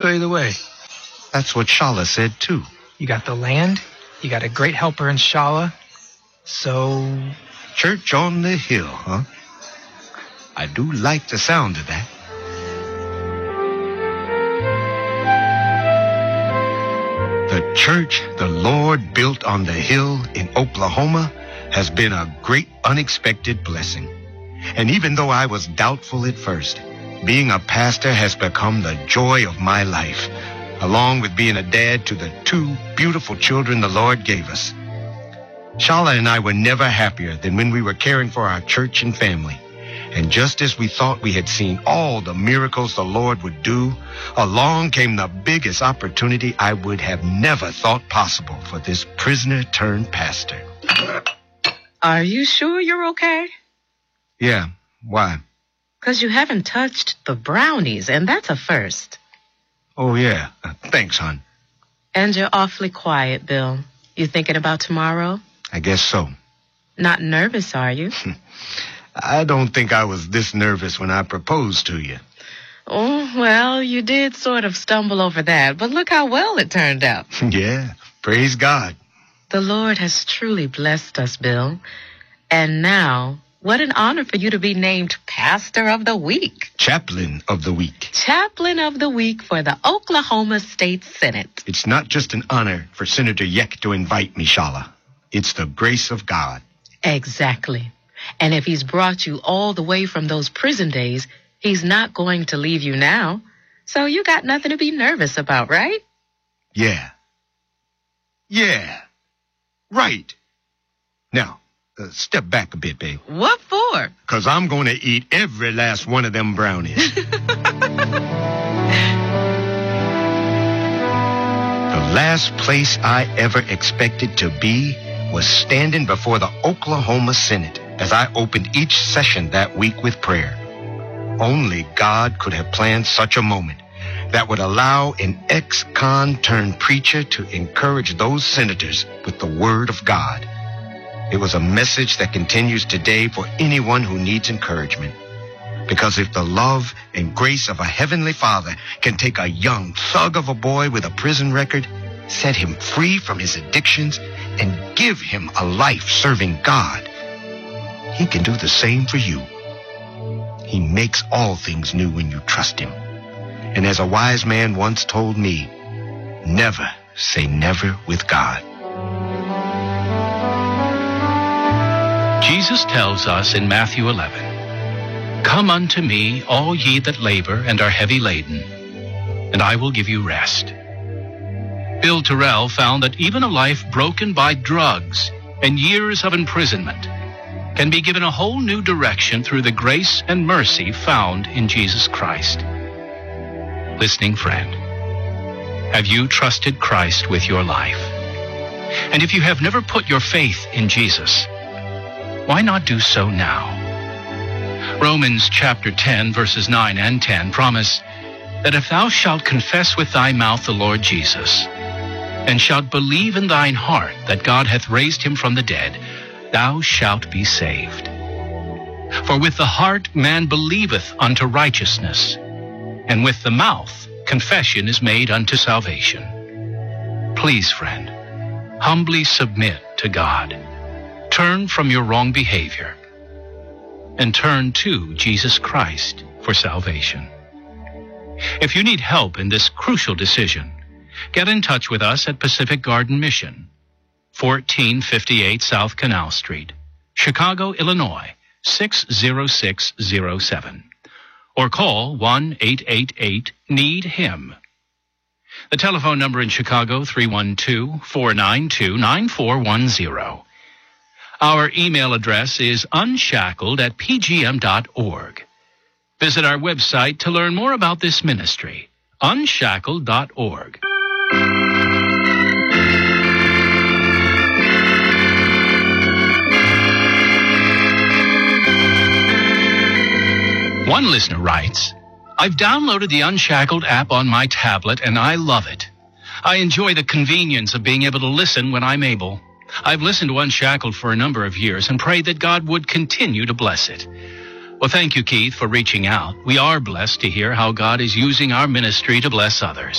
show you the way. That's what Shala said, too. You got the land. You got a great helper in Shala. So... Church on the hill, huh? I do like the sound of that. The church the Lord built on the hill in Oklahoma has been a great unexpected blessing. And even though I was doubtful at first, being a pastor has become the joy of my life, along with being a dad to the 2 beautiful children the Lord gave us. Shala and I were never happier than when we were caring for our church and family. And just as we thought we had seen all the miracles the Lord would do, along came the biggest opportunity I would have never thought possible for this prisoner turned pastor. Are you sure you're okay? Yeah, why? 'Cause you haven't touched the brownies, and that's a first. Oh, yeah. Thanks, hon. And you're awfully quiet, Bill. You thinking about tomorrow? I guess so. Not nervous, are you? I don't think I was this nervous when I proposed to you. Oh, well, you did sort of stumble over that, but look how well it turned out. Yeah, praise God. The Lord has truly blessed us, Bill. And now, what an honor for you to be named Pastor of the Week. Chaplain of the Week. Chaplain of the Week for the Oklahoma State Senate. It's not just an honor for Senator Yeck to invite me, Shala. It's the grace of God. Exactly. And if he's brought you all the way from those prison days, he's not going to leave you now. So you got nothing to be nervous about, right? Yeah. Yeah. Right. Now, step back a bit, babe. What for? 'Cause I'm going to eat every last one of them brownies. The last place I ever expected to be was standing before the Oklahoma Senate as I opened each session that week with prayer. Only God could have planned such a moment that would allow an ex-con turned preacher to encourage those senators with the Word of God. It was a message that continues today for anyone who needs encouragement. Because if the love and grace of a Heavenly Father can take a young thug of a boy with a prison record, set him free from his addictions, and give him a life serving God, He can do the same for you. He makes all things new when you trust Him. And as a wise man once told me, never say never with God. Jesus tells us in Matthew 11, "Come unto me, all ye that labor and are heavy laden, and I will give you rest." Bill Terrell found that even a life broken by drugs and years of imprisonment can be given a whole new direction through the grace and mercy found in Jesus Christ. Listening friend, have you trusted Christ with your life? And if you have never put your faith in Jesus, why not do so now? Romans chapter 10, verses 9 and 10 promise that if thou shalt confess with thy mouth the Lord Jesus, and shalt believe in thine heart that God hath raised him from the dead, thou shalt be saved. For with the heart man believeth unto righteousness, and with the mouth confession is made unto salvation. Please, friend, humbly submit to God. Turn from your wrong behavior and turn to Jesus Christ for salvation. If you need help in this crucial decision, get in touch with us at Pacific Garden Mission, 1458 South Canal Street, Chicago, Illinois, 60607. Or call 1-888-NEED-HIM. The telephone number in Chicago, 312-492-9410. Our email address is unshackled@pgm.org. Visit our website to learn more about this ministry, unshackled.org. One listener writes, "I've downloaded the Unshackled app on my tablet and I love it. I enjoy the convenience of being able to listen when I'm able. I've listened to Unshackled for a number of years and pray that God would continue to bless it." Well, thank you, Keith, for reaching out. We are blessed to hear how God is using our ministry to bless others.